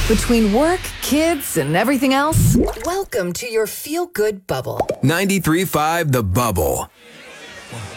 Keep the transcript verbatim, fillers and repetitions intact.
Between work, kids, and everything else, welcome to your feel-good bubble. ninety-three point five The Bubble. One,